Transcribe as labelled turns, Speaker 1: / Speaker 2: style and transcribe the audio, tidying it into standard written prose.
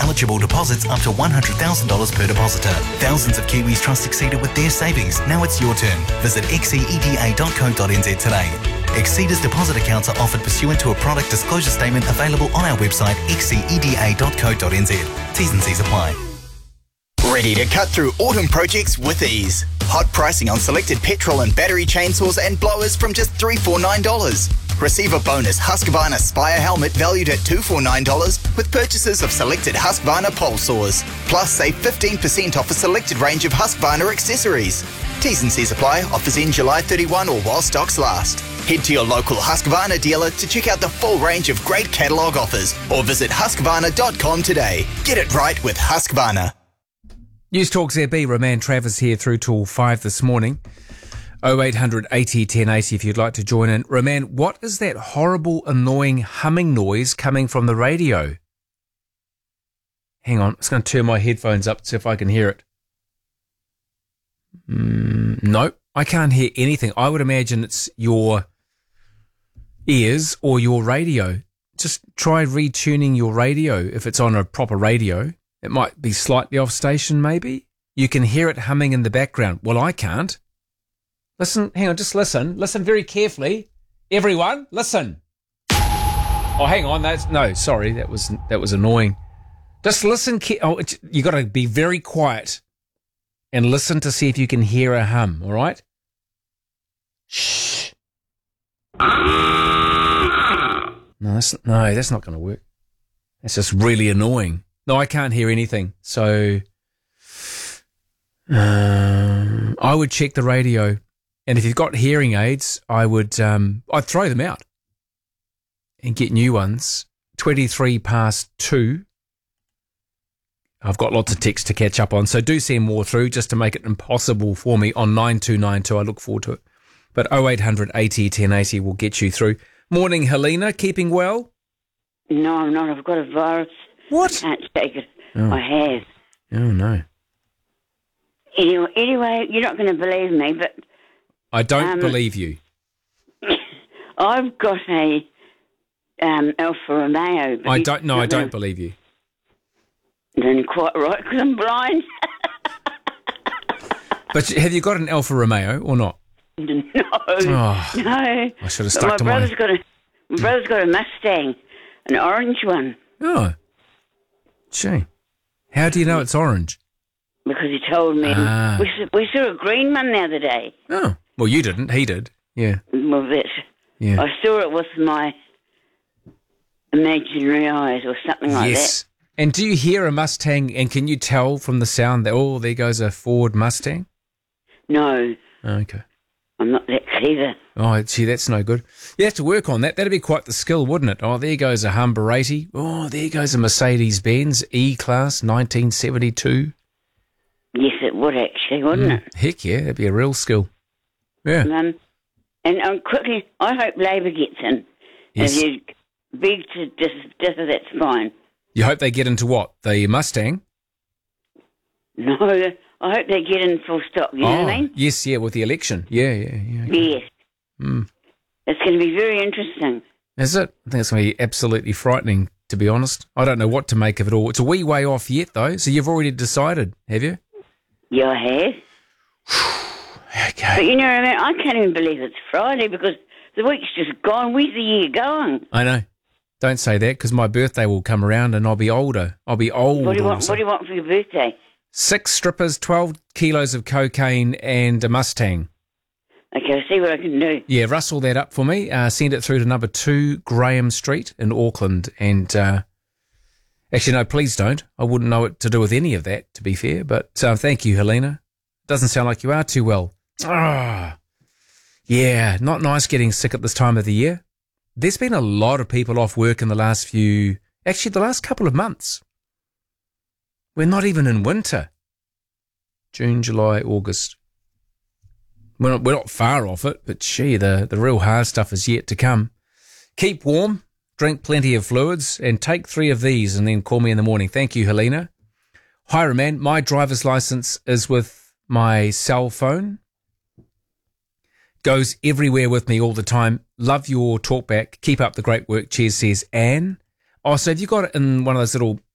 Speaker 1: eligible deposits up to $100,000 per depositor. Thousands of Kiwis trust Exceeder with their savings. Now it's your turn. Visit xceda.co.nz today. Exceeder's deposit accounts are offered pursuant to a product disclosure statement available on our website xceda.co.nz. T's and C's apply.
Speaker 2: Ready to cut through autumn projects with ease. Hot pricing on selected petrol and battery chainsaws and blowers from just $349. Receive a bonus Husqvarna Spire helmet valued at $249 with purchases of selected Husqvarna pole saws. Plus, save 15% off a selected range of Husqvarna accessories. T's and C's apply. Offers in July 31 or while stocks last. Head to your local Husqvarna dealer to check out the full range of great catalogue offers or visit husqvarna.com today. Get it right with Husqvarna.
Speaker 3: News Talk ZB, Roman Travers here through till 5 this morning. 0800 80 1080 if you'd like to join in. Roman, what is that horrible, annoying humming noise coming from the radio? Hang on, I'm just going to turn my headphones up to see if I can hear it. No, I can't hear anything. I would imagine it's your ears or your radio. Just try retuning your radio if it's on a proper radio. It might be slightly off station, maybe. You can hear it humming in the background. Well, I can't. Listen, hang on, just listen. Listen very carefully. Everyone, listen. Oh, hang on. Sorry, that was annoying. Just listen. You got to be very quiet and listen to see if you can hear a hum, all right? Shh. No, that's not going to work. That's just really annoying. No, I can't hear anything. So I would check the radio. And if you've got hearing aids, I'd throw them out and get new ones. 2. I've got lots of texts to catch up on, so do send more through just to make it impossible for me on 9292. I look forward to it. But 0800 80 1080 will get you through. Morning, Helena. Keeping well?
Speaker 4: No, I'm not. I've got a virus.
Speaker 3: What?
Speaker 4: I can't take it.
Speaker 3: Oh.
Speaker 4: I have.
Speaker 3: Oh, no.
Speaker 4: Anyway, you're not going to believe me, but...
Speaker 3: I don't believe you.
Speaker 4: I've got a Alfa Romeo.
Speaker 3: I don't believe you.
Speaker 4: Then quite right, because I'm blind.
Speaker 3: But have you got an Alfa Romeo or not?
Speaker 4: No.
Speaker 3: Oh,
Speaker 4: no.
Speaker 3: I should have stuck to
Speaker 4: my brother's got a Mustang, an orange one.
Speaker 3: Oh. Gee. How do you know it's orange?
Speaker 4: Because he told me. We saw a green one the other day.
Speaker 3: Oh. Well, you didn't. He did. Yeah.
Speaker 4: Well,
Speaker 3: yeah.
Speaker 4: I saw it with my imaginary eyes or something like
Speaker 3: yes. And do you hear a Mustang and can you tell from the sound that, oh, there goes a Ford Mustang?
Speaker 4: No.
Speaker 3: Oh, okay.
Speaker 4: I'm not that clever.
Speaker 3: Oh, gee, that's no good. You have to work on that. That'd be quite the skill, wouldn't it? Oh, there goes a Humber 80. Oh, there goes a Mercedes-Benz E-Class 1972.
Speaker 4: Yes, it would actually, wouldn't it?
Speaker 3: Heck yeah, that'd be a real skill. Yeah.
Speaker 4: And quickly, I hope Labor gets in.
Speaker 3: Yes.
Speaker 4: If you beg to differ, that's fine.
Speaker 3: You hope they get into what? The Mustang?
Speaker 4: No, I hope they get in full stop, you know what I mean?
Speaker 3: Yes, yeah, with the election. Yeah. Okay.
Speaker 4: Yes. It's going to be very interesting.
Speaker 3: Is it? I think it's going to be absolutely frightening, to be honest. I don't know what to make of it all. It's a wee way off yet, though, so you've already decided, have you?
Speaker 4: Yeah, I have.
Speaker 3: Okay.
Speaker 4: But you know what I mean? I can't even believe it's Friday because the week's just gone. Where's the year going?
Speaker 3: I know. Don't say that because my birthday will come around and I'll be older. I'll be old.
Speaker 4: What do you want for your birthday?
Speaker 3: 6 strippers, 12 kilos of cocaine and a Mustang.
Speaker 4: Okay, I'll see what I can do.
Speaker 3: Yeah, rustle that up for me. Send it through to number 2 Graham Street in Auckland. And actually, no, please don't. I wouldn't know what to do with any of that, to be fair. But thank you, Helena. Doesn't sound like you are too well. Yeah, not nice getting sick at this time of the year. There's been a lot of people off work in the last couple of months. We're not even in winter. June, July, August. We're not far off it, but gee, the real hard stuff is yet to come. Keep warm, drink plenty of fluids, and take 3 of these and then call me in the morning. Thank you, Helena. Hi, Roman. My driver's license is with my cell phone. Goes everywhere with me all the time. Love your talk back. Keep up the great work. Cheers, says Anne. Oh, so have you got it in one of those little